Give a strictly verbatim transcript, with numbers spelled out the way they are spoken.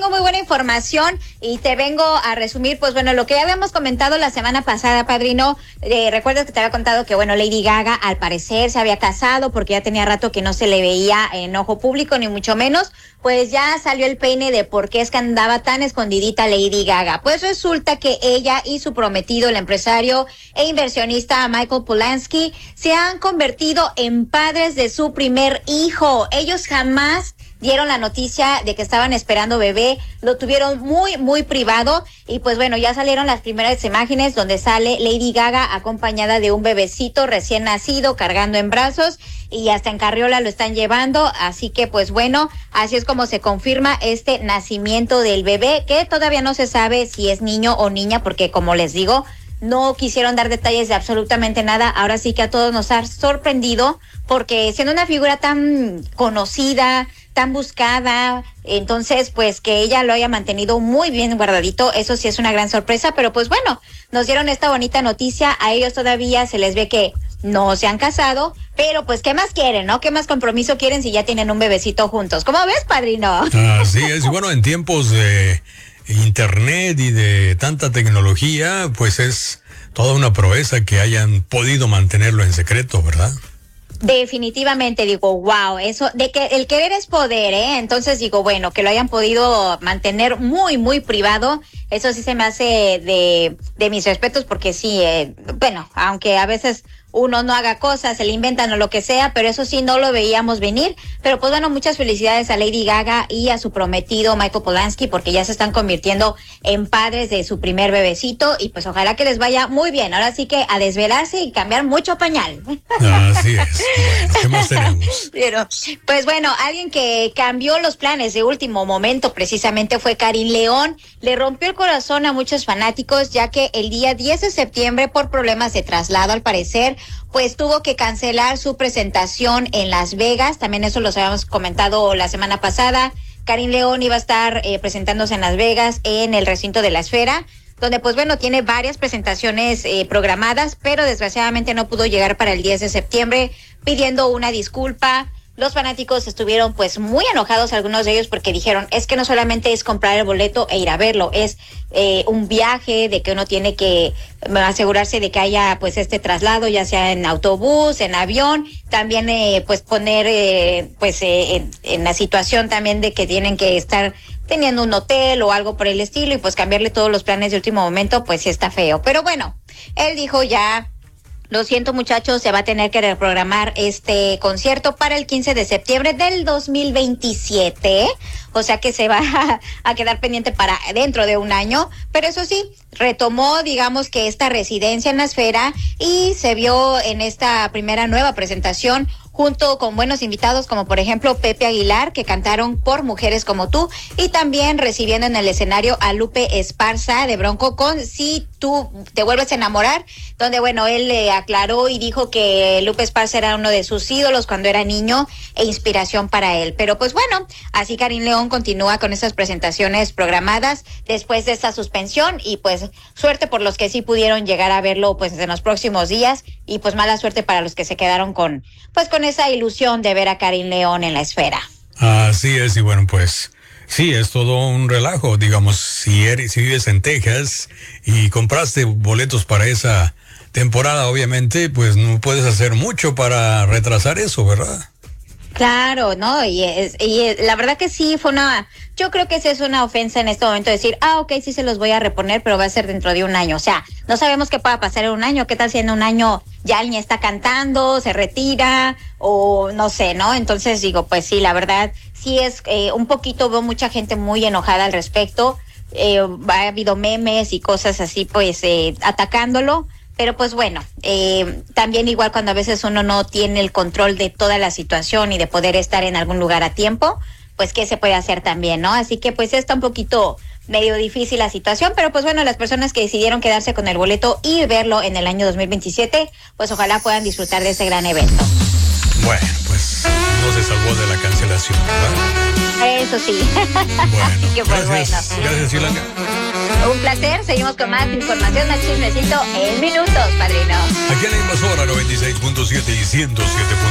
tengo muy buena información y te vengo a resumir, pues bueno, lo que ya habíamos comentado la semana pasada, padrino. Eh, recuerdas que te había contado que, bueno, Lady Gaga al parecer se había casado porque ya tenía rato que no se le veía en ojo público, ni mucho menos. Pues ya salió el peine de por qué es que andaba tan escondidita Lady Gaga. Pues resulta que ella y su prometido, el empresario e inversionista Michael Polanski, se han convertido en padres de su primer hijo. Ellos jamás dieron la noticia de que estaban esperando bebé, lo tuvieron muy, muy privado y pues bueno, ya salieron las primeras imágenes donde sale Lady Gaga acompañada de un bebecito recién nacido, cargando en brazos y hasta en carriola lo están llevando, así que pues bueno, así es como se confirma este nacimiento del bebé, que todavía no se sabe si es niño o niña, porque como les digo, no quisieron dar detalles de absolutamente nada. Ahora sí que a todos nos ha sorprendido, porque siendo una figura tan conocida, tan buscada, entonces pues que ella lo haya mantenido muy bien guardadito, eso sí es una gran sorpresa, pero pues bueno, nos dieron esta bonita noticia. A ellos todavía se les ve que no se han casado, pero pues ¿qué más quieren, no? ¿Qué más compromiso quieren si ya tienen un bebecito juntos? ¿Cómo ves, padrino? Así es, bueno, en tiempos de internet y de tanta tecnología, pues es toda una proeza que hayan podido mantenerlo en secreto, ¿verdad? Definitivamente digo, wow, eso de que el querer es poder, ¿eh? Entonces digo, bueno, que lo hayan podido mantener muy, muy privado, eso sí se me hace de, de mis respetos, porque sí, eh, bueno, aunque a veces uno no haga cosas, se le inventan o lo que sea, pero eso sí no lo veíamos venir. Pero pues bueno, muchas felicidades a Lady Gaga y a su prometido Michael Polanski, porque ya se están convirtiendo en padres de su primer bebecito y pues ojalá que les vaya muy bien. Ahora sí que a desvelarse y cambiar mucho pañal. Así es. Bueno, ¿qué más tenemos? Pero, pues bueno, alguien que cambió los planes de último momento precisamente fue Karin León. Le rompió el corazón a muchos fanáticos, ya que el día diez de septiembre, por problemas de traslado al parecer, pues tuvo que cancelar su presentación en Las Vegas. También eso los habíamos comentado la semana pasada. Karin León iba a estar eh, presentándose en Las Vegas, en el recinto de la Esfera, donde pues bueno, tiene varias presentaciones eh, programadas, pero desgraciadamente no pudo llegar para el diez de septiembre, pidiendo una disculpa. Los fanáticos estuvieron pues muy enojados, algunos de ellos, porque dijeron, es que no solamente es comprar el boleto e ir a verlo, es eh, un viaje, de que uno tiene que asegurarse de que haya pues este traslado, ya sea en autobús, en avión, también eh, pues poner eh, pues eh, en, en la situación también de que tienen que estar teniendo un hotel o algo por el estilo, y pues cambiarle todos los planes de último momento, pues sí está feo. Pero bueno, él dijo ya, lo siento muchachos, se va a tener que reprogramar este concierto para el quince de septiembre del dos mil veintisiete, o sea que se va a, a quedar pendiente para dentro de un año, pero eso sí, retomó digamos que esta residencia en la Esfera y se vio en esta primera nueva presentación junto con buenos invitados como por ejemplo Pepe Aguilar, que cantaron Por Mujeres Como Tú, y también recibiendo en el escenario a Lupe Esparza de Bronco con Si Tú Te Vuelves a Enamorar, donde bueno, él le aclaró y dijo que Lupe Esparza era uno de sus ídolos cuando era niño e inspiración para él. Pero pues bueno, así Karin León continúa con estas presentaciones programadas después de esta suspensión, y pues suerte por los que sí pudieron llegar a verlo pues en los próximos días, y pues mala suerte para los que se quedaron con pues con esa ilusión de ver a Karin León en la Esfera. Así es, y bueno, pues sí, es todo un relajo, digamos, si eres, si vives en Texas y compraste boletos para esa temporada, obviamente, pues no puedes hacer mucho para retrasar eso, ¿verdad? Claro, ¿no? Y, es, y es, la verdad que sí fue una, yo creo que sí es una ofensa en este momento decir, ah, ok, sí se los voy a reponer, pero va a ser dentro de un año. O sea, no sabemos qué pueda pasar en un año. ¿Qué tal si en un año ya alguien está cantando, se retira o no sé, ¿no? Entonces digo, pues sí, la verdad sí es eh, un poquito, veo mucha gente muy enojada al respecto. Eh, ha habido memes y cosas así, pues eh, atacándolo. Pero pues bueno, eh, también igual cuando a veces uno no tiene el control de toda la situación y de poder estar en algún lugar a tiempo, pues qué se puede hacer también, ¿no? Así que pues está un poquito medio difícil la situación, pero pues bueno, las personas que decidieron quedarse con el boleto y verlo en el año dos mil veintisiete, pues ojalá puedan disfrutar de ese gran evento. Bueno, pues no se salvó de la cancelación, ¿verdad? Eso sí. Bueno, así que pues gracias, bueno. Gracias, Yolanda. Un placer, seguimos con más información, más chismecito en minutos, padrino. Aquí en la Invasora noventa y seis punto siete y ciento siete punto